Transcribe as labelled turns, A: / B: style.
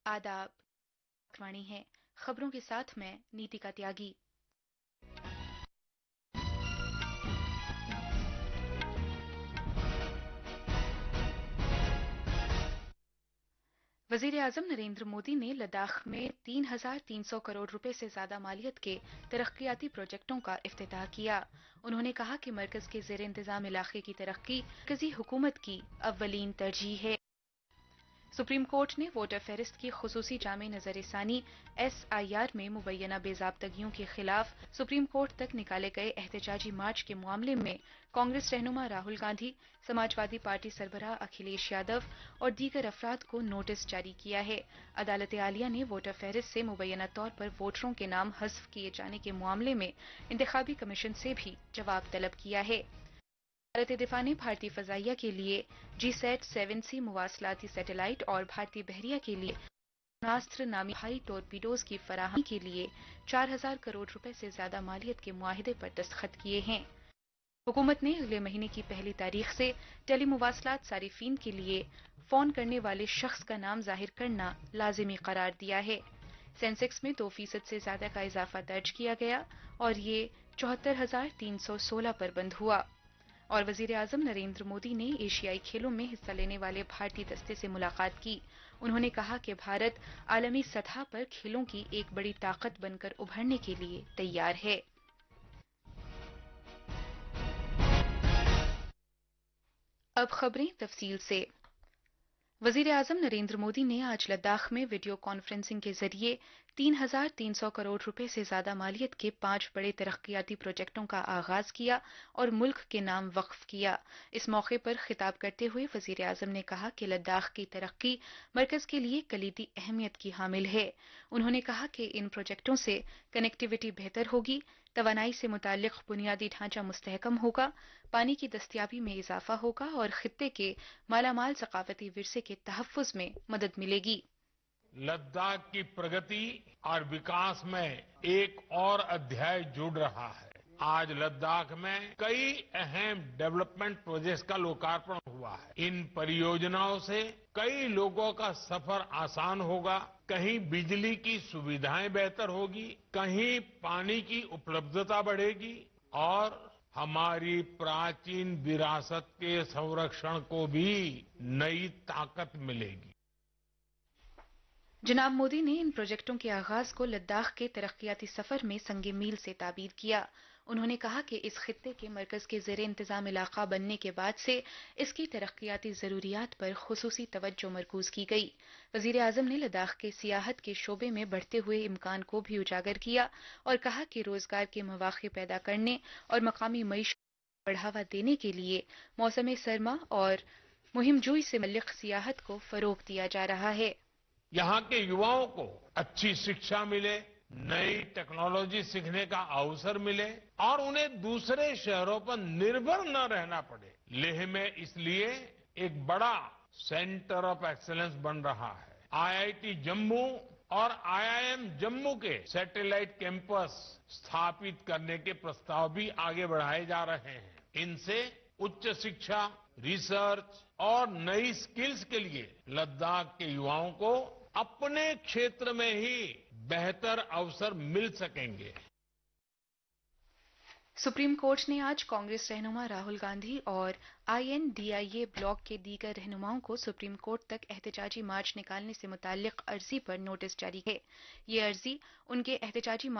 A: आदाब वाणी है। खबरों के साथ मैं नीतिका त्यागी। वजीर आजम नरेंद्र मोदी ने लद्दाख में 3,300 करोड़ रुपए से ज्यादा मालियत के तरक्याती प्रोजेक्टों का इफ्तिताह किया। उन्होंने कहा कि मरकज के जेर इंतजाम इलाके की तरक्की मरकजी हुकूमत की अव्वलीन तरजीह है। सुप्रीम कोर्ट ने वोटर फेहरिस्त की खुसूसी जामे नजरसानी SIR में मुबैना बेजाब्तगियों के खिलाफ सुप्रीम कोर्ट तक निकाले गए एहतजाजी मार्च के मामले में कांग्रेस रहनुमा राहुल गांधी, समाजवादी पार्टी सरबराह अखिलेश यादव और दीगर अफराद को नोटिस जारी किया है। अदालत आलिया ने वोटर फेहरिस्त से मुबैना तौर पर वोटरों के नाम हज़्फ किए जाने के मामले में इंतखाबी कमीशन से भी जवाब तलब किया है। भारत दिफा ने भारतीय फजाइया के लिए GSAT 7C मुवासलाती सैटेलाइट और भारतीय बहरिया के लिए नास्त्र नामी भारी टोरपीडोज की फराहमी के लिए 4,000 करोड़ रुपए से ज्यादा मालियत के मुआहिदे पर दस्तखत किए हैं। हुकूमत ने अगले महीने की 1 तारीख से टेली मुवासलात सारिफीन के लिए फोन करने वाले शख्स का नाम जाहिर करना लाजिमी करार दिया है। सेंसेक्स में 2% से ज्यादा का इजाफा दर्ज किया गया और ये 74,316 पर बंद हुआ। और वजीर आजम नरेंद्र मोदी ने एशियाई खेलों में हिस्सा लेने वाले भारतीय दस्ते से मुलाकात की। उन्होंने कहा कि भारत आलमी सतह पर खेलों की एक बड़ी ताकत बनकर उभरने के लिए तैयार है। अब खबरें तफसील से। वजीर आजम नरेंद्र मोदी ने आज लद्दाख में वीडियो कॉन्फ्रेंसिंग के जरिए 3,300 करोड़ रुपए से ज्यादा मालियत के 5 बड़े तरक्याती प्रोजेक्टों का आगाज किया और मुल्क के नाम वक्फ किया। इस मौके पर खिताब करते हुए वजीर आजम ने कहा कि लद्दाख की तरक्की मरकज के लिए कलीदी अहमियत की हामिल है। उन्होंने कहा कि इन प्रोजेक्टों से कनेक्टिविटी बेहतर होगी, तवानाई से मुतालिक बुनियादी ढांचा मुस्तहकम होगा, पानी की दस्तियाबी में इजाफा होगा और खित्ते के मालामाल सकाफती विरसे के तहफ्फुज में मदद मिलेगी।
B: लद्दाख की प्रगति और विकास में एक और अध्याय जुड़ रहा है। आज लद्दाख में कई अहम डेवलपमेंट प्रोजेक्ट्स का लोकार्पण हुआ है। इन परियोजनाओं से कई लोगों का सफर आसान होगा, कहीं बिजली की सुविधाएं बेहतर होगी, कहीं पानी की उपलब्धता बढ़ेगी और हमारी प्राचीन विरासत के संरक्षण को भी नई ताकत मिलेगी।
A: जनाब मोदी ने इन प्रोजेक्टों के आगाज को लद्दाख के तरक्याती सफर में संगे मील से ताबीर किया। उन्होंने कहा कि इस खित्ते के मरकज के जेर इंतजाम इलाका बनने के बाद से इसकी तरक्याती जरूरियात पर खुसूसी तवज्जो मरकूज की गई। वजीर आजम ने लद्दाख के सियाहत के शोबे में बढ़ते हुए इम्कान को भी उजागर किया और कहा कि रोजगार के मौके पैदा करने और मकामी मईशत को बढ़ावा देने के लिए मौसम सरमा और मुहिम जूई से मुतल्लिक सियाहत को फरोग दिया जा रहा है।
B: यहां के युवाओं को अच्छी शिक्षा मिले, नई टेक्नोलॉजी सीखने का अवसर मिले और उन्हें दूसरे शहरों पर निर्भर न रहना पड़े। लेह में इसलिए एक बड़ा सेंटर ऑफ एक्सीलेंस बन रहा है। IIT जम्मू और IIM जम्मू के सैटेलाइट कैंपस स्थापित करने के प्रस्ताव भी आगे बढ़ाए जा रहे हैं। इनसे उच्च शिक्षा, रिसर्च और नई स्किल्स के लिए लद्दाख के युवाओं को अपने क्षेत्र में ही बेहतर अवसर मिल सकेंगे।
A: सुप्रीम कोर्ट ने आज कांग्रेस रहनुमा राहुल गांधी और INDIA ब्लॉक के दीगर रहनुमाओं को सुप्रीम कोर्ट तक एहतजाजी मार्च निकालने से मुताल्लिक अर्जी पर नोटिस जारी किया है। ये अर्जी उनके एहतजाजी